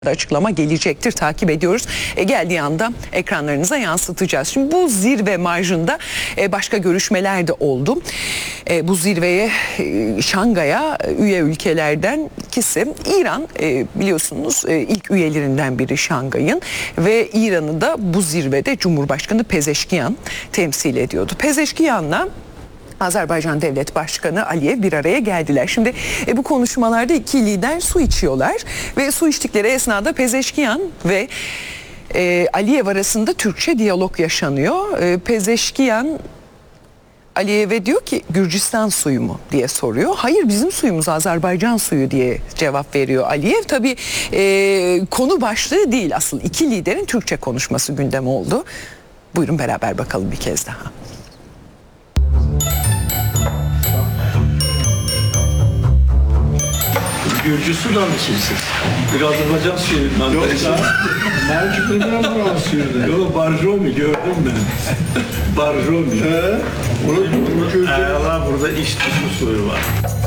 açıklama gelecektir. Takip ediyoruz. Geldiği anda ekranlarınıza yansıtacağız. Şimdi bu zirve marjında başka görüşmeler de oldu. Bu zirveye Şangay'a üye ülkelerden ikisi İran, biliyorsunuz ilk üyelerinden biri Şangay'ın ve İran'ı da bu zirvede Cumhurbaşkanı Pezeşkiyan temsil ediyordu. Pezeşkiyan'la Azerbaycan Devlet Başkanı Aliyev bir araya geldiler. Şimdi bu konuşmalarda iki lider su içiyorlar ve su içtikleri esnada Pezeşkiyan ve Aliyev arasında Türkçe diyalog yaşanıyor. Pezeşkiyan Aliyev'e diyor ki Gürcistan suyu mu diye soruyor. Hayır, bizim suyumuz Azerbaycan suyu diye cevap veriyor Aliyev. Tabii konu başlığı değil, asıl iki liderin Türkçe konuşması gündem oldu. Buyurun beraber bakalım bir kez daha. Gürcü sudan mısınız? Bir Azerbaycan suyundan. Yoksa Mercük'ten buranın suyunu. Yok, Barjomi gördüm ben. Barjomi. Allah, burada içti su suyu var.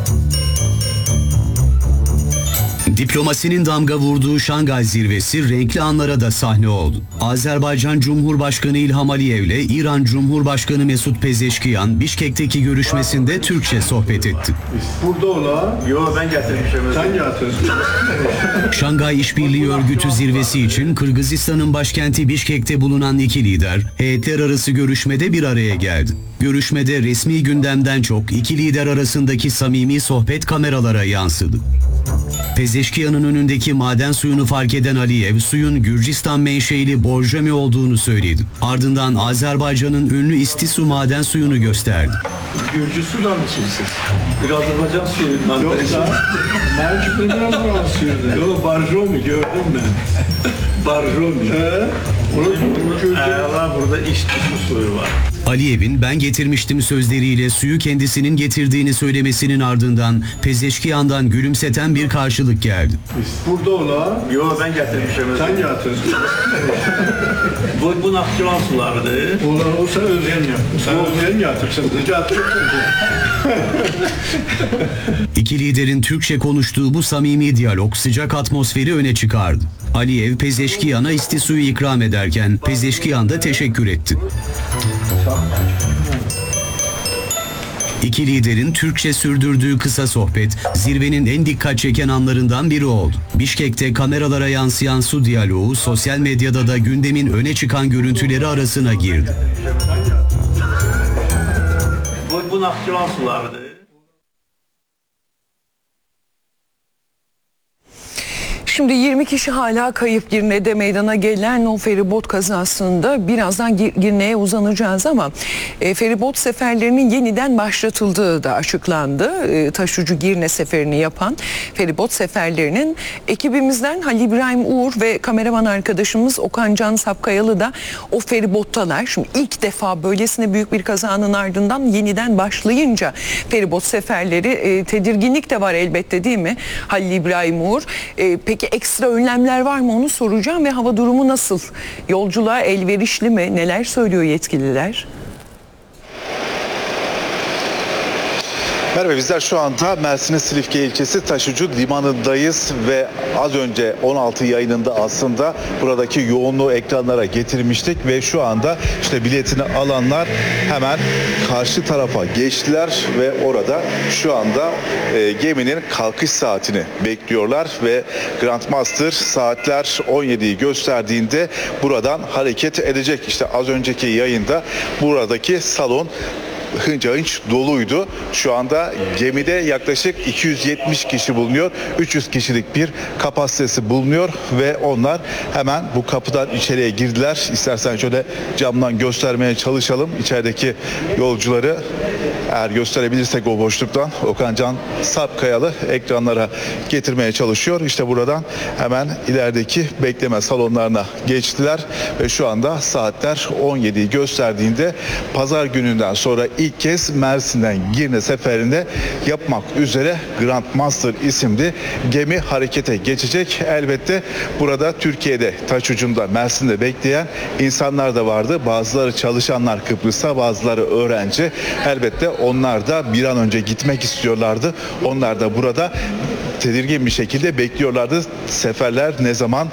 Diplomasinin damga vurduğu Şangay zirvesi renkli anlara da sahne oldu. Azerbaycan Cumhurbaşkanı İlham Aliyev ile İran Cumhurbaşkanı Mesut Pezeşkiyan Bişkek'teki görüşmesinde Türkçe sohbet etti. Burada ola. Yok, ben getirmişim. Sen getirsin. Şangay İşbirliği Örgütü zirvesi için Kırgızistan'ın başkenti Bişkek'te bulunan iki lider heyetler arası görüşmede bir araya geldi. Görüşmede resmi gündemden çok iki lider arasındaki samimi sohbet kameralara yansıdı. Pezeşkiyan'ın önündeki maden suyunu fark eden Aliyev, suyun Gürcistan menşeili Borjomi olduğunu söyledi. Ardından Azerbaycan'ın ünlü İstisu maden suyunu gösterdi. Gürcü sudan mısınız? Bir Azerbaycan suyundan. Yoksa Mercük'ten buranın suyunu. Yok, Barjomi gördüm ben. Barjomi. Allah, burada içti su suyu var. Aliyev'in ben getirmiştim sözleriyle suyu kendisinin getirdiğini söylemesinin ardından Pezeşkiyan'dan gülümseten bir karşılık geldi. Burada ola. Yok, ben getirmişim. Sen getirsin. Bu Nakçıvan sulardı. Onlar olsa özgen yap. Sen özgen getirsin. İki liderin Türkçe konuştuğu bu samimi diyalog sıcak atmosferi öne çıkardı. Aliyev Pezeşkiyan'a istisuyu ikram ederken Pezeşkiyan da teşekkür etti. İki liderin Türkçe sürdürdüğü kısa sohbet zirvenin en dikkat çeken anlarından biri oldu. Bişkek'te kameralara yansıyan su diyaloğu sosyal medyada da gündemin öne çıkan görüntüleri arasına girdi. Bu Nakçıvan sulardı. Şimdi 20 kişi hala kayıp. Girne'de meydana gelen o feribot kazasında birazdan Girne'ye uzanacağız ama feribot seferlerinin yeniden başlatıldığı da açıklandı. Taşucu Girne seferini yapan feribot seferlerinin ekibimizden Halil İbrahim Uğur ve kameraman arkadaşımız Okan Can Sapkayalı da o feribottalar. Şimdi ilk defa böylesine büyük bir kazanın ardından yeniden başlayınca feribot seferleri tedirginlik de var elbette, değil mi Halil İbrahim Uğur? Peki ekstra önlemler var mı, onu soracağım ve hava durumu nasıl? Yolculuğa elverişli mi? Neler söylüyor yetkililer? Merhaba, bizler şu anda Mersin'in Silifke ilçesi Taşucu limanındayız ve az önce 16 yayınında aslında buradaki yoğunluğu ekranlara getirmiştik ve şu anda işte biletini alanlar hemen karşı tarafa geçtiler ve orada şu anda geminin kalkış saatini bekliyorlar ve Grandmaster saatler 17'yi gösterdiğinde buradan hareket edecek. İşte az önceki yayında buradaki salon hınca hınç doluydu. Şu anda gemide yaklaşık 270 kişi bulunuyor. 300 kişilik bir kapasitesi bulunuyor ve onlar hemen bu kapıdan içeriye girdiler. İstersen şöyle camdan göstermeye çalışalım. İçerideki yolcuları eğer gösterebilirsek o boşluktan Okan Can Sapkayalı ekranlara getirmeye çalışıyor. İşte buradan hemen ilerideki bekleme salonlarına geçtiler ve şu anda saatler 17'yi gösterdiğinde pazar gününden sonra ilk kez Mersin'den Girne seferinde yapmak üzere Grandmaster isimli gemi harekete geçecek. Elbette burada Türkiye'de Taşucu'nda Mersin'de bekleyen insanlar da vardı. Bazıları çalışanlar Kıbrıs'ta, bazıları öğrenci. Elbette onlar da bir an önce gitmek istiyorlardı. Onlar da burada tedirgin bir şekilde bekliyorlardı. Seferler ne zaman